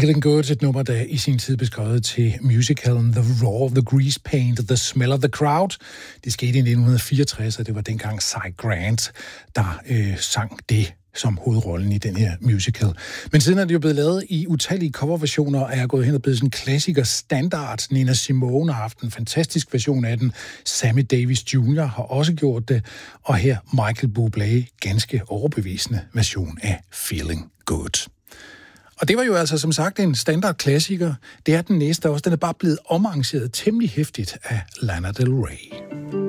Feeling Good, et nummer, der i sin tid beskrevet til musicalen The Raw, The Grease Paint, The Smell of the Crowd. Det skete i 1964, og det var dengang Cy Grant, der sang det som hovedrollen i den her musical. Men siden er det jo blevet lavet i utallige coverversioner, og er gået hen og blevet sådan en klassiker standard. Nina Simone har haft en fantastisk version af den. Sammy Davis Jr. har også gjort det. Og her Michael Bublé, ganske overbevisende version af Feeling Good. Og det var jo altså som sagt en standardklassiker. Det er den næste også. Den er bare blevet omarrangeret temmelig hæftigt af Lana Del Rey.